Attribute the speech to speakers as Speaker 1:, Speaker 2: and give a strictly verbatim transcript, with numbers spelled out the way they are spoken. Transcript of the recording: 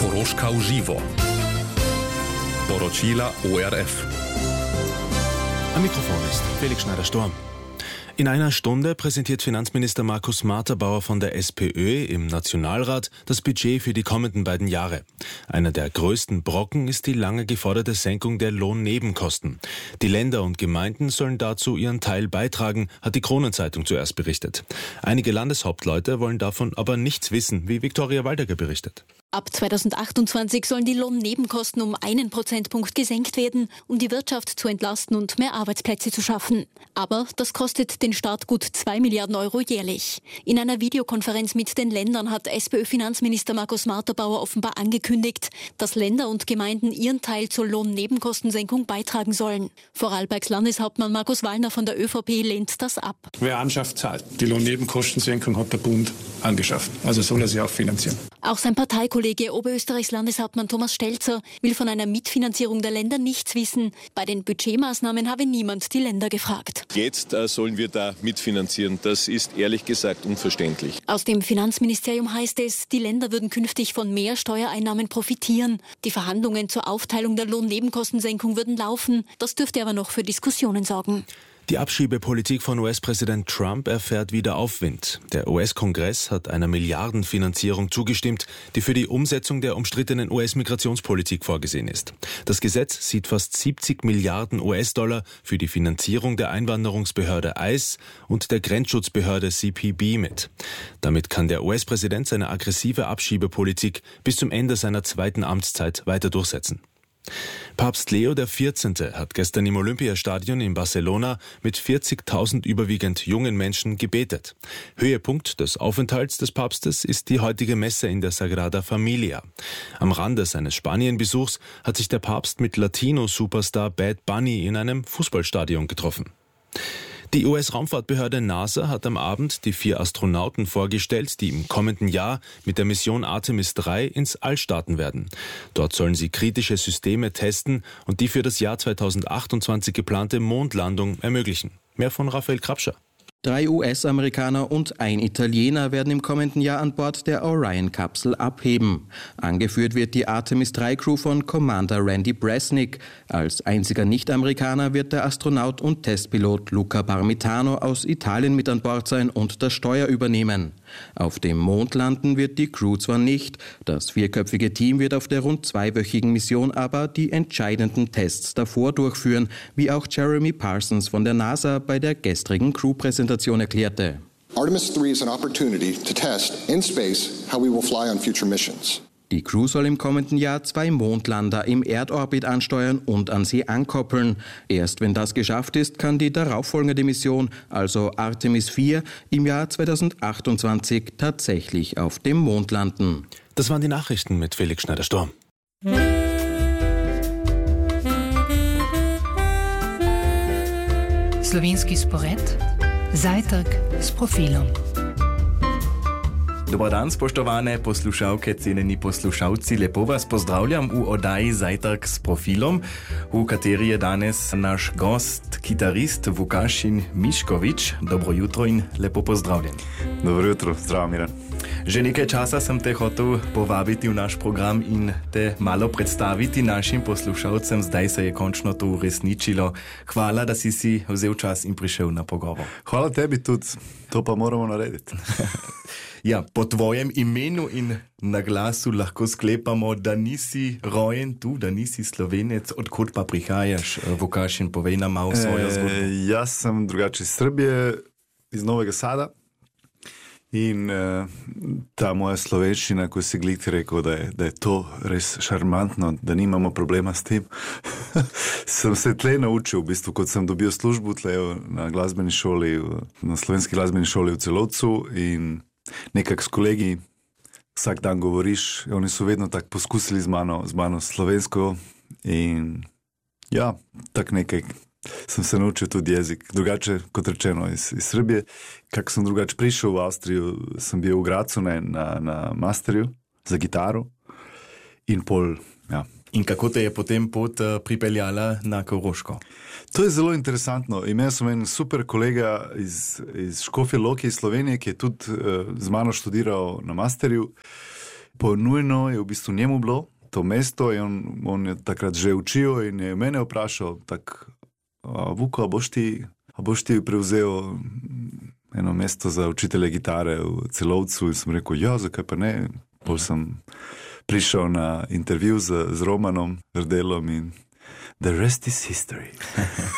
Speaker 1: Koroška v živo. Poročila O R F.
Speaker 2: Am Mikrofon ist Felix Schneider-Storm. In einer Stunde präsentiert Finanzminister Markus Marterbauer von der SPÖ im Nationalrat das Budget für die kommenden beiden Jahre. Einer der größten Brocken ist die lange geforderte Senkung der Lohnnebenkosten. Die Länder und Gemeinden sollen dazu ihren Teil beitragen, hat die Kronenzeitung zuerst berichtet. Einige Landeshauptleute wollen davon aber nichts wissen, wie Viktoria Waldecker berichtet.
Speaker 3: Ab zweitausendachtundzwanzig sollen die Lohnnebenkosten um einen Prozentpunkt gesenkt werden, um die Wirtschaft zu entlasten und mehr Arbeitsplätze zu schaffen. Aber das kostet den Staat gut zwei Milliarden Euro jährlich. In einer Videokonferenz mit den Ländern hat SPÖ-Finanzminister Markus Marterbauer offenbar angekündigt, dass Länder und Gemeinden ihren Teil zur Lohnnebenkostensenkung beitragen sollen. Vorarlbergs Landeshauptmann Markus Wallner von der ÖVP lehnt das ab.
Speaker 4: Wer anschafft, zahlt. Die Lohnnebenkostensenkung hat der Bund angeschafft. Also soll er sie auch finanzieren.
Speaker 3: Auch sein Parteikollege Oberösterreichs Landeshauptmann Thomas Stelzer will von einer Mitfinanzierung der Länder nichts wissen. Bei den Budgetmaßnahmen habe niemand die Länder gefragt.
Speaker 5: Jetzt äh, sollen wir da mitfinanzieren. Das ist ehrlich gesagt unverständlich.
Speaker 3: Aus dem Finanzministerium heißt es, die Länder würden künftig von mehr Steuereinnahmen profitieren. Die Verhandlungen zur Aufteilung der Lohnnebenkostensenkung würden laufen. Das dürfte aber noch für Diskussionen sorgen.
Speaker 2: Die Abschiebepolitik von U S-Präsident Trump erfährt wieder Aufwind. Der U S-Kongress hat einer Milliardenfinanzierung zugestimmt, die für die Umsetzung der umstrittenen U S-Migrationspolitik vorgesehen ist. Das Gesetz sieht fast siebzig Milliarden U S-Dollar für die Finanzierung der Einwanderungsbehörde ICE und der Grenzschutzbehörde C P B mit. Damit kann der U S-Präsident seine aggressive Abschiebepolitik bis zum Ende seiner zweiten Amtszeit weiter durchsetzen. Papst Leo der vierzehnte hat gestern im Olympiastadion in Barcelona mit vierzigtausend überwiegend jungen Menschen gebetet. Höhepunkt des Aufenthalts des Papstes ist die heutige Messe in der Sagrada Familia. Am Rande seines Spanienbesuchs hat sich der Papst mit Latino-Superstar Bad Bunny in einem Fußballstadion getroffen. Die U S-Raumfahrtbehörde NASA hat am Abend die vier Astronauten vorgestellt, die im kommenden Jahr mit der Mission Artemis drei ins All starten werden. Dort sollen sie kritische Systeme testen und die für das Jahr zweitausendachtundzwanzig geplante Mondlandung ermöglichen. Mehr von Raphael Krapscher.
Speaker 6: Drei U S-Amerikaner und ein Italiener werden im kommenden Jahr an Bord der Orion-Kapsel abheben. Angeführt wird die Artemis drei Crew von Commander Randy Bresnik. Als einziger Nicht-Amerikaner wird der Astronaut und Testpilot Luca Parmitano aus Italien mit an Bord sein und das Steuer übernehmen. Auf dem Mond landen wird die Crew zwar nicht, das vierköpfige Team wird auf der rund zweiwöchigen Mission aber die entscheidenden Tests davor durchführen, wie auch Jeremy Parsons von der NASA bei der gestrigen Crew-Präsentation erklärte.
Speaker 7: Artemis three is an opportunity to test in space how we will fly on future missions.
Speaker 6: Die Crew soll im kommenden Jahr zwei Mondlander im Erdorbit ansteuern und an sie ankoppeln. Erst wenn das geschafft ist, kann die darauffolgende Mission, also Artemis vier, im Jahr zweitausendachtundzwanzig tatsächlich auf dem Mond landen.
Speaker 2: Das waren die Nachrichten mit Felix Schneider-Storm.
Speaker 8: Slovenski spored, zajtrk s profilom.
Speaker 9: Dobar dan, spoštovane poslušalke, cenjeni poslušalci. Lepo vas pozdravljam v oddaji Zajtrk s profilom, v kateri je danes naš gost, kitarist Vukašin Miškovič. Dobro jutro in lepo pozdravljen.
Speaker 10: Dobro jutro, zdravo Miran.
Speaker 9: Že nekaj časa sem te hotel povabiti v naš program in te malo predstaviti našim poslušalcem. Zdaj se je končno to uresničilo. Hvala, da si si vzel čas in prišel na pogovor.
Speaker 10: Hvala tebi tudi, to pa moramo narediti.
Speaker 9: Ja, po tvojem imenu in na glasu lahko sklepamo, da nisi rojen tu, da nisi Slovenec. Odkud pa prihajaš, Vukašin, povej nam malo svojo zgodbo.
Speaker 10: E, jaz sem drugače iz Srbije, iz Novega Sada. In uh, ta moja slovenščina, ko si glih rekel, da je, da je to res šarmantno, da nimamo problema s tem, sem se tle naučil, v bistvu, kot sem dobil službo tle na glasbeni šoli, na slovenski glasbeni šoli v Celovcu in nekak s kolegi vsak dan govoriš, oni so vedno tako poskusili z mano, z mano slovensko in ja, tak nekaj sem se naučil tudi jezik. Drugače, kot rečeno, iz, iz Srbije. Kako sem drugače prišel v Avstrijo, sem bil v Gracu ne, na, na masterju za gitaro in pol, ja.
Speaker 9: In kako te je potem pot pripeljala na Koroško?
Speaker 10: To je zelo interesantno. Imel sem en super kolega iz, iz Škofje Loke iz Slovenije, ki je tudi uh, z mano študiral na masterju Ponujno je v bistvu njemu bilo to mesto in on, on je takrat že učil in je mene vprašal, tak, a Vuko, a boš ti, a boš ti prevzel eno mesto za učitelje gitare v Celovcu in sem rekel, ja, zakaj pa ne? Pol sem prišel na intervju z, z Romanom Rdelom in the rest is history.